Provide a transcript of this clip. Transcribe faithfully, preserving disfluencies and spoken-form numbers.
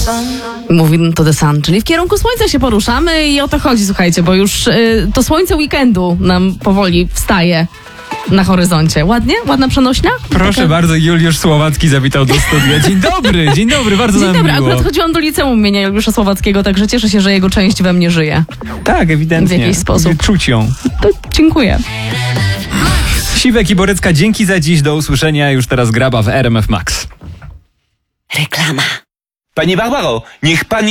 Mówi to The Sun, czyli w kierunku słońca się poruszamy i o to chodzi, słuchajcie, bo już y, to słońce weekendu nam powoli wstaje na horyzoncie. Ładnie? Ładna przenośnia? Proszę Taka... bardzo, Juliusz Słowacki zawitał do studia. Dzień dobry, dzień dobry, bardzo Dzień nam dobry, miło. akurat chodziłam do liceum imienia Juliusza Słowackiego, także cieszę się, że jego część we mnie żyje. Tak, ewidentnie. W jakiś sposób. Czuć ją. To dziękuję. Siwek i Borecka, dzięki za dziś, do usłyszenia. Już teraz graba w R M F Max. Reklama. Pani Barbaro, niech pani